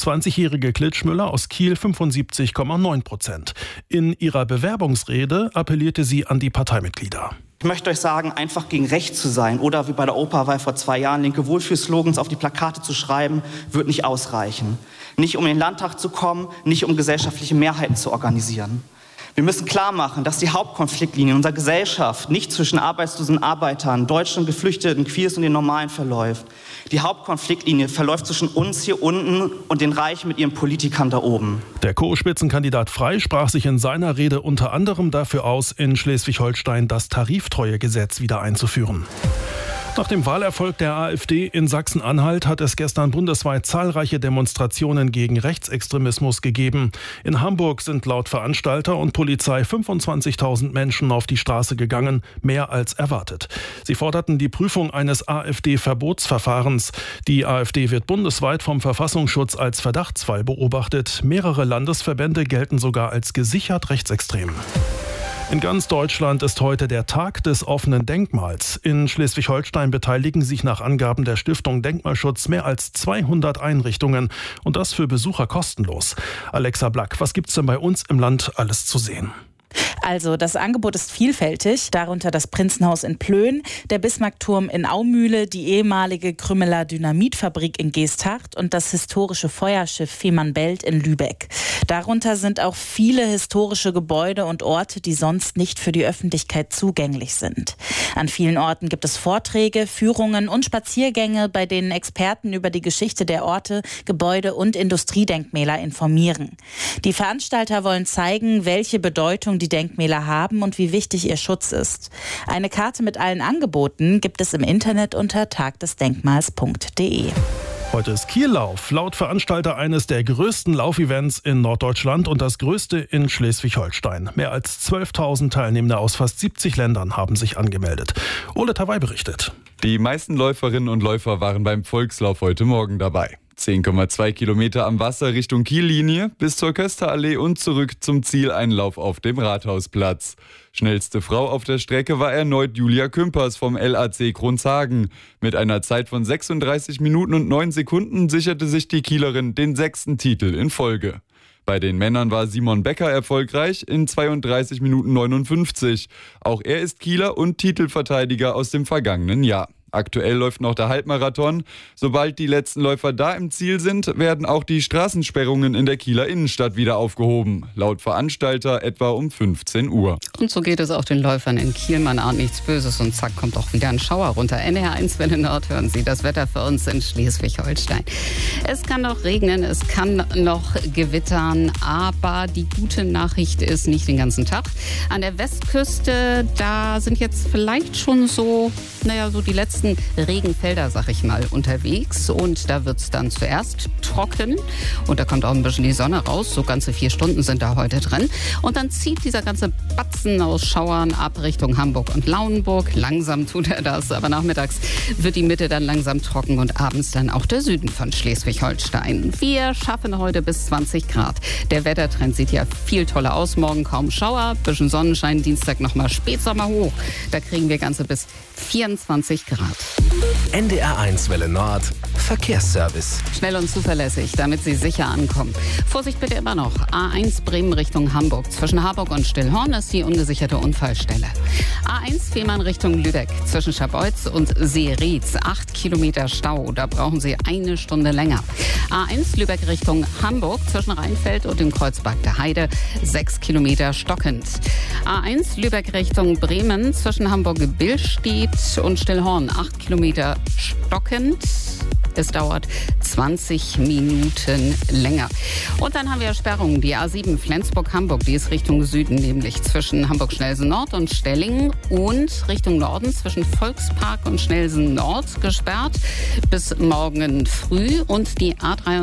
28-jährige Klitschmüller aus Kiel 75,9%. In ihrer Bewerbungsrede appellierte sie an die Parteimitglieder. Ich möchte euch sagen, einfach gegen rechts zu sein oder wie bei der Europawahl vor 2 Jahren linke Wohlfühlslogans auf die Plakate zu schreiben, wird nicht ausreichen. Nicht um in den Landtag zu kommen, nicht um gesellschaftliche Mehrheiten zu organisieren. Wir müssen klar machen, dass die Hauptkonfliktlinie in unserer Gesellschaft nicht zwischen arbeitslosen Arbeitern, Deutschen, Geflüchteten, Queers und den Normalen verläuft. Die Hauptkonfliktlinie verläuft zwischen uns hier unten und den Reichen mit ihren Politikern da oben. Der Co-Spitzenkandidat Frey sprach sich in seiner Rede unter anderem dafür aus, in Schleswig-Holstein das Tariftreuegesetz wieder einzuführen. Nach dem Wahlerfolg der AfD in Sachsen-Anhalt hat es gestern bundesweit zahlreiche Demonstrationen gegen Rechtsextremismus gegeben. In Hamburg sind laut Veranstalter und Polizei 25.000 Menschen auf die Straße gegangen, mehr als erwartet. Sie forderten die Prüfung eines AfD-Verbotsverfahrens. Die AfD wird bundesweit vom Verfassungsschutz als Verdachtsfall beobachtet. Mehrere Landesverbände gelten sogar als gesichert rechtsextrem. In ganz Deutschland ist heute der Tag des offenen Denkmals. In Schleswig-Holstein beteiligen sich nach Angaben der Stiftung Denkmalschutz mehr als 200 Einrichtungen und das für Besucher kostenlos. Alexa Black, was gibt's denn bei uns im Land alles zu sehen? Also das Angebot ist vielfältig, darunter das Prinzenhaus in Plön, der Bismarckturm in Aumühle, die ehemalige Krümmeler Dynamitfabrik in Geesthacht und das historische Feuerschiff Fehmarnbelt in Lübeck. Darunter sind auch viele historische Gebäude und Orte, die sonst nicht für die Öffentlichkeit zugänglich sind. An vielen Orten gibt es Vorträge, Führungen und Spaziergänge, bei denen Experten über die Geschichte der Orte, Gebäude und Industriedenkmäler informieren. Die Veranstalter wollen zeigen, welche Bedeutung die Denkmäler haben und wie wichtig ihr Schutz ist. Eine Karte mit allen Angeboten gibt es im Internet unter tagdesdenkmals.de. Heute ist Kiellauf, laut Veranstalter eines der größten Laufevents in Norddeutschland und das größte in Schleswig-Holstein. Mehr als 12.000 Teilnehmende aus fast 70 Ländern haben sich angemeldet. Ole Tawai berichtet. Die meisten Läuferinnen und Läufer waren beim Volkslauf heute Morgen dabei. 10,2 Kilometer am Wasser Richtung Kiellinie bis zur Kösterallee und zurück zum Zieleinlauf auf dem Rathausplatz. Schnellste Frau auf der Strecke war erneut Julia Kümpers vom LAC Kronshagen. Mit einer Zeit von 36 Minuten und 9 Sekunden sicherte sich die Kielerin den 6. Titel in Folge. Bei den Männern war Simon Becker erfolgreich in 32 Minuten 59. Auch er ist Kieler und Titelverteidiger aus dem vergangenen Jahr. Aktuell läuft noch der Halbmarathon. Sobald die letzten Läufer da im Ziel sind, werden auch die Straßensperrungen in der Kieler Innenstadt wieder aufgehoben. Laut Veranstalter etwa um 15 Uhr. Und so geht es auch den Läufern in Kiel. Man ahnt nichts Böses und zack, kommt auch wieder ein Schauer runter. NDR1 Welle Nord, hören Sie das Wetter für uns in Schleswig-Holstein. Es kann noch regnen, es kann noch gewittern, aber die gute Nachricht ist nicht den ganzen Tag. An der Westküste, da sind jetzt vielleicht schon so die letzten Regenfelder, sag ich mal, unterwegs. Und da wird es dann zuerst trocken. Und da kommt auch ein bisschen die Sonne raus. So ganze 4 Stunden sind da heute drin. Und dann zieht dieser ganze Batzen aus Schauern ab Richtung Hamburg und Lauenburg. Langsam tut er das. Aber nachmittags wird die Mitte dann langsam trocken und abends dann auch der Süden von Schleswig-Holstein. Wir schaffen heute bis 20 Grad. Der Wettertrend sieht ja viel toller aus. Morgen kaum Schauer, bisschen Sonnenschein. Dienstag nochmal Spätsommer hoch. Da kriegen wir ganze bis 24 Grad. NDR1 Welle Nord, Verkehrsservice. Schnell und zuverlässig, damit Sie sicher ankommen. Vorsicht bitte immer noch. A1 Bremen Richtung Hamburg. Zwischen Harburg und Stillhorn ist die ungesicherte Unfallstelle. A1 Fehmarn Richtung Lübeck. Zwischen Scharbeutz und Seerietz. 8 Kilometer Stau. Da brauchen Sie 1 Stunde länger. A1 Lübeck Richtung Hamburg. Zwischen Rheinfeld und dem Kreuzberg der Heide. 6 Kilometer stockend. A1 Lübeck Richtung Bremen. Zwischen Hamburg-Billstedt und Stillhorn. 8 Kilometer stockend. Es dauert 20 Minuten länger. Und dann haben wir Sperrungen. Die A7 Flensburg-Hamburg, die ist Richtung Süden, nämlich zwischen Hamburg-Schnelsen-Nord und Stellingen und Richtung Norden zwischen Volkspark und Schnelsen-Nord gesperrt bis morgen früh. Und die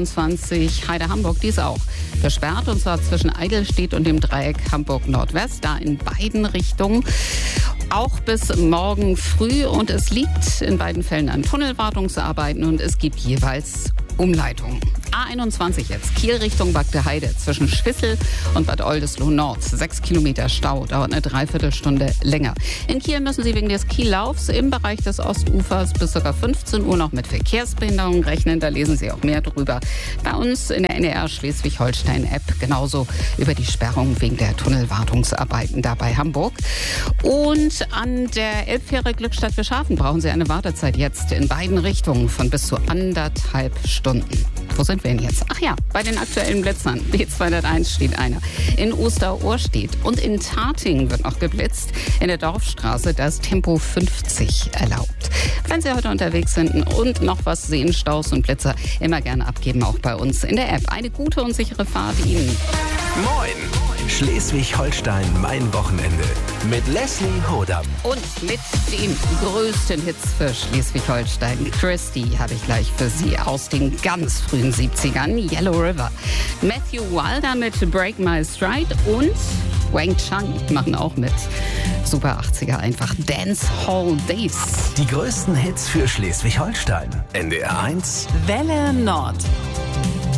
A23 Heide-Hamburg, die ist auch gesperrt, und zwar zwischen Eidelstedt und dem Dreieck Hamburg-Nordwest, da in beiden Richtungen. Auch bis morgen früh, und es liegt in beiden Fällen an Tunnelwartungsarbeiten und es gibt jeweils Umleitungen. A21 jetzt, Kiel Richtung Bagdeheide zwischen Schwissel und Bad Oldesloe Nord. 6 Kilometer Stau, dauert eine Dreiviertelstunde länger. In Kiel müssen Sie wegen des Kiellaufs im Bereich des Ostufers bis ca. 15 Uhr noch mit Verkehrsbehinderungen rechnen. Da lesen Sie auch mehr drüber bei uns in der NDR Schleswig-Holstein-App. Genauso über die Sperrung wegen der Tunnelwartungsarbeiten da bei Hamburg. Und an der Elbfähre Glückstadt Fischhafen brauchen Sie eine Wartezeit jetzt in beiden Richtungen von bis zu 1,5 Stunden. Wo sind wir denn jetzt? Ach ja, bei den aktuellen Blitzern. B201 steht einer. In Osterohr steht. Und in Tating wird noch geblitzt. In der Dorfstraße, da ist Tempo 50 erlaubt. Wenn Sie heute unterwegs sind und noch was sehen, Staus und Blitzer, immer gerne abgeben, auch bei uns in der App. Eine gute und sichere Fahrt Ihnen. Moin! Schleswig-Holstein, mein Wochenende. Mit Leslie Hodam. Und mit den größten Hits für Schleswig-Holstein. Christy habe ich gleich für Sie aus den ganz frühen 70ern. Yellow River. Matthew Wilder mit Break My Stride und Wang Chung machen auch mit. Super 80er einfach. Dance Hall Days. Die größten Hits für Schleswig-Holstein. NDR 1. Welle Nord.